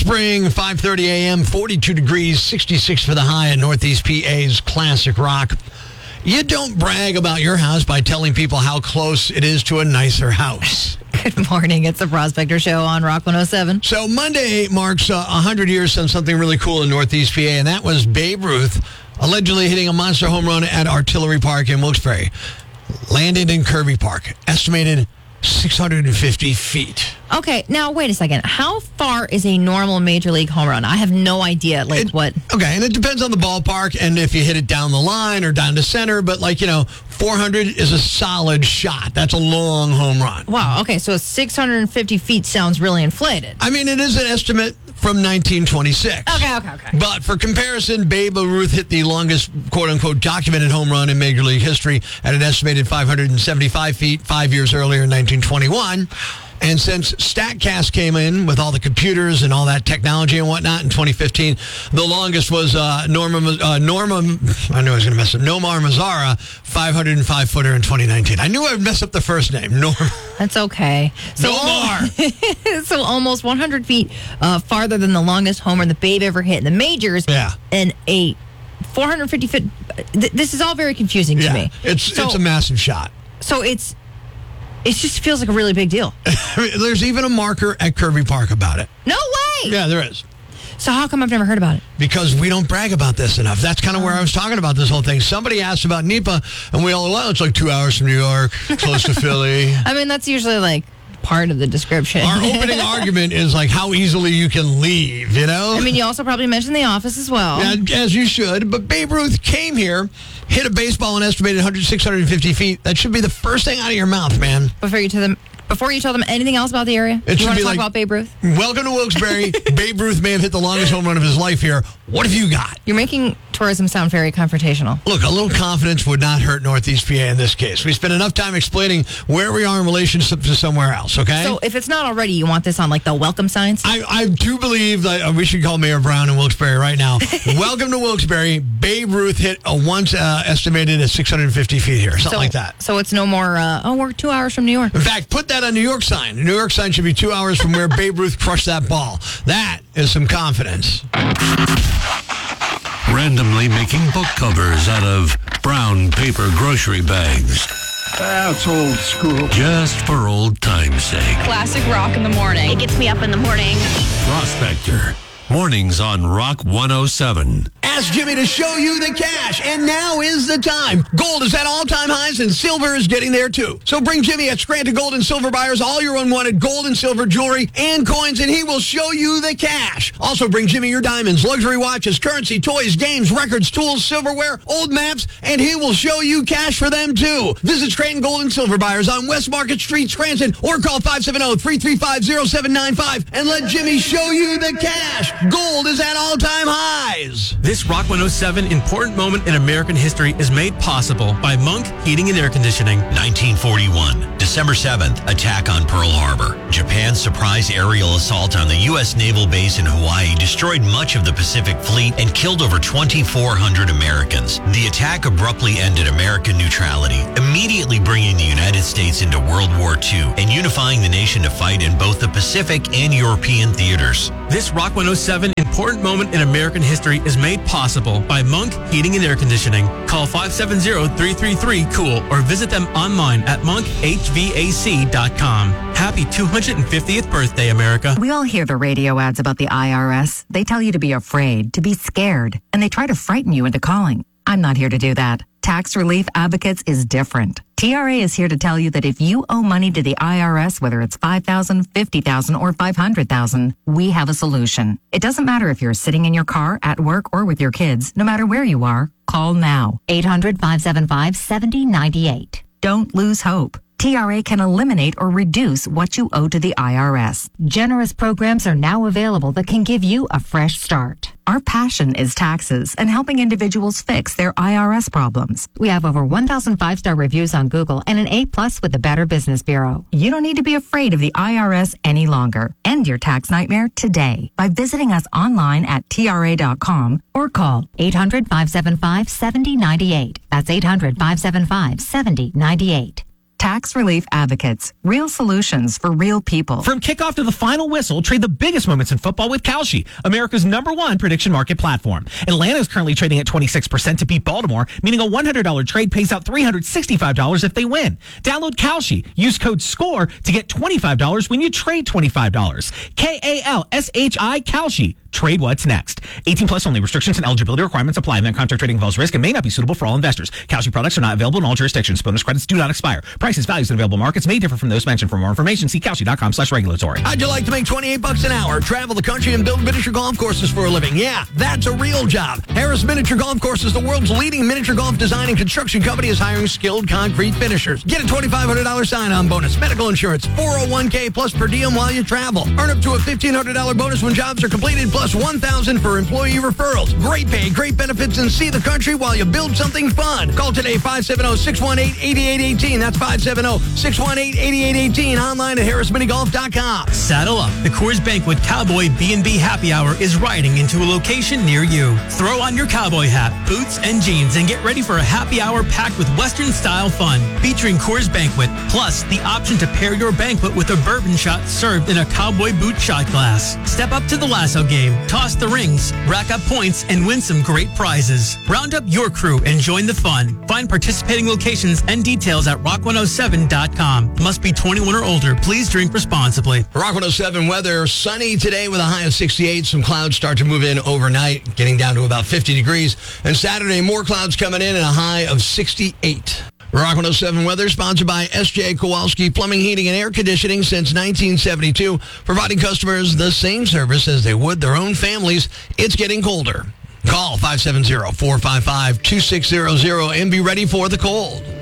Spring, 5:30 a.m., 42 degrees, 66 for the high in Northeast PA's Classic Rock. You don't brag about your house by telling people how close it is to a nicer house. Good morning. It's the Prospector Show on Rock 107. So Monday marks 100 years since something really cool in Northeast PA, and that was Babe Ruth allegedly hitting a monster home run at Artillery Park in Wilkes-Barre. Landed in Kirby Park. Estimated 650 feet. Okay, now wait a second. How far is a normal Major League home run? I have no idea, what... Okay, and it depends on the ballpark and if you hit it down the line or down to center, but 400 is a solid shot. That's a long home run. Wow, okay, so 650 feet sounds really inflated. I mean, it is an estimate from 1926. Okay. But for comparison, Babe Ruth hit the longest, quote-unquote, documented home run in Major League history at an estimated 575 feet 5 years earlier in 1921. And since StatCast came in with all the computers and all that technology and whatnot in 2015, the longest was Nomar Mazara, 505-footer in 2019. I knew I would mess up the first name, Norm. That's okay. So Nomar. So almost 100 feet farther than the longest homer the Babe ever hit in the majors. Yeah. And a 450 foot. This is all very confusing to me. It's a massive shot. So it just feels like a really big deal. There's even a marker at Kirby Park about it. No way! Yeah, there is. So how come I've never heard about it? Because we don't brag about this enough. That's kind of where I was talking about this whole thing. Somebody asked about NEPA, and we all, it's like 2 hours from New York, close to Philly. I mean, that's usually part of the description. Our opening argument is how easily you can leave, I mean, you also probably mentioned The Office as well. Yeah, as you should. But Babe Ruth came here, hit a baseball an estimated 650 feet. That should be the first thing out of your mouth, man. Before you tell them anything else about the area, you want to talk about Babe Ruth? Welcome to Wilkes-Barre. Babe Ruth may have hit the longest home run of his life here. What have you got? You're making tourism sound very confrontational. Look, a little confidence would not hurt Northeast PA in this case. We spent enough time explaining where we are in relationship to somewhere else, okay? So if it's not already, you want this on the welcome signs? I do believe that we should call Mayor Brown in Wilkes-Barre right now. Welcome to Wilkes-Barre. Babe Ruth hit a once estimated at 650 feet here, something like that. So it's no more, we're 2 hours from New York. In fact, put that on New York sign. The New York sign should be 2 hours from where Babe Ruth crushed that ball. That is some confidence. Randomly making book covers out of brown paper grocery bags. That's old school. Just for old time's sake. Classic rock in the morning. It gets me up in the morning. Prospector. Mornings on Rock 107. Ask Jimmy to show you the cash, and now is the time. Gold is at all-time highs, and silver is getting there, too. So bring Jimmy at Scranton Gold and Silver Buyers all your unwanted gold and silver jewelry and coins, and he will show you the cash. Also bring Jimmy your diamonds, luxury watches, currency, toys, games, records, tools, silverware, old maps, and he will show you cash for them, too. Visit Scranton Gold and Silver Buyers on West Market Street, Scranton, or call 570-335-0795 and let Jimmy show you the cash. Gold is at all-time highs. This Rock 107 important moment in American history is made possible by Monk Heating and Air Conditioning. 1941, December 7th, attack on Pearl Harbor. Japan's surprise aerial assault on the U.S. naval base in Hawaii destroyed much of the Pacific Fleet and killed over 2,400 Americans. The attack abruptly ended American neutrality, immediately bringing the United States into World War II and unifying the nation to fight in both the Pacific and European theaters. This Rock 107 important moment in American history is made possible by Monk Heating and Air Conditioning. Call 570-333-COOL or visit them online at monkhvac.com. Happy 250th birthday, America. We all hear the radio ads about the IRS. They tell you to be afraid, to be scared, and they try to frighten you into calling. I'm not here to do that. Tax Relief Advocates is different. TRA is here to tell you that if you owe money to the IRS, whether it's $5,000, $50,000, or $500,000, we have a solution. It doesn't matter if you're sitting in your car, at work, or with your kids. No matter where you are, call now. 800-575-7098. Don't lose hope. TRA can eliminate or reduce what you owe to the IRS. Generous programs are now available that can give you a fresh start. Our passion is taxes and helping individuals fix their IRS problems. We have over 1,000 5-star reviews on Google and an A+ with the Better Business Bureau. You don't need to be afraid of the IRS any longer. End your tax nightmare today by visiting us online at TRA.com or call 800-575-7098. That's 800-575-7098. Tax Relief Advocates. Real solutions for real people. From kickoff to the final whistle, trade the biggest moments in football with Kalshi, America's #1 prediction market platform. Atlanta is currently trading at 26% to beat Baltimore, meaning a $100 trade pays out $365 if they win. Download Kalshi. Use code SCORE to get $25 when you trade $25. Kalshi, Kalshi. Trade what's next. 18 plus only. Restrictions and eligibility requirements apply. Event contract trading involves risk and may not be suitable for all investors. Kalshi products are not available in all jurisdictions. Bonus credits do not expire. Prices, values, and available markets may differ from those mentioned. For more information, see Kalshi.com/regulatory. How'd you like to make $28 an hour, travel the country, and build miniature golf courses for a living? Yeah, that's a real job. Harris Miniature Golf Courses, the world's leading miniature golf design and construction company, is hiring skilled concrete finishers. Get a $2,500 sign-on bonus, medical insurance, 401k plus per diem while you travel. Earn up to a $1,500 bonus when jobs are completed, plus $1,000 for employee referrals. Great pay, great benefits, and see the country while you build something fun. Call today, 570-618-8818. That's 570-618-8818. Online at harrisminigolf.com. Saddle up. The Coors Banquet Cowboy B&B Happy Hour is riding into a location near you. Throw on your cowboy hat, boots, and jeans and get ready for a happy hour packed with Western-style fun. Featuring Coors Banquet, plus the option to pair your banquet with a bourbon shot served in a cowboy boot shot glass. Step up to the lasso game, toss the rings, rack up points, and win some great prizes. Round up your crew and join the fun. Find participating locations and details at rock107.com. Must be 21 or older. Please drink responsibly. Rock 107 weather, sunny today with a high of 68. Some clouds start to move in overnight, getting down to about 50 degrees. And Saturday, more clouds coming in and a high of 68. Rock 107 weather sponsored by S.J. Kowalski Plumbing, Heating, and Air Conditioning since 1972, providing customers the same service as they would their own families. It's getting colder. Call 570-455-2600 and be ready for the cold.